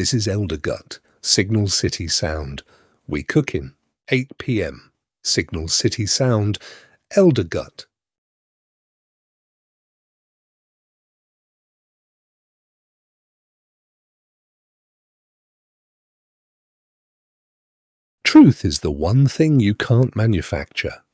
This is Eldergut, Signal City Sound. We cookin', 8 p.m. Signal City Sound, Eldergut. Truth is the one thing you can't manufacture.